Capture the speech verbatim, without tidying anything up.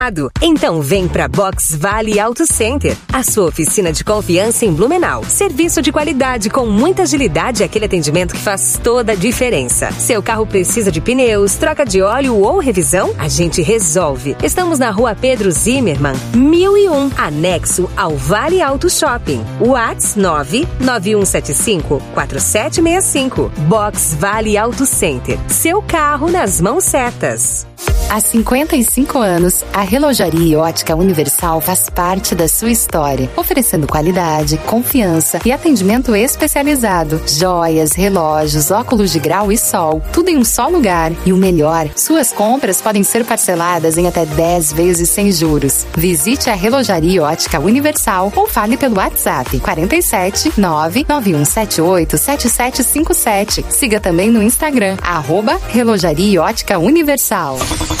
Então vem pra Box Vale Auto Center, a sua oficina de confiança em Blumenau. Serviço de qualidade com muita agilidade e aquele atendimento que faz toda a diferença. Seu carro precisa de pneus, troca de óleo ou revisão? A gente resolve. Estamos na rua Pedro Zimmermann, mil e um, anexo ao Vale Auto Shopping. WhatsApp nove nove um sete cinco quatro sete seis cinco. Box Vale Auto Center. Seu carro nas mãos certas. Há cinquenta e cinco anos, a Relojaria Ótica Universal faz parte da sua história, oferecendo qualidade, confiança e atendimento especializado. Joias, relógios, óculos de grau e sol, tudo em um só lugar. E o melhor, suas compras podem ser parceladas em até dez vezes sem juros. Visite a Relojaria Ótica Universal ou fale pelo WhatsApp quarenta e sete, nove nove um sete oito, sete sete cinco sete. Siga também no Instagram, arroba Relojaria Ótica Universal.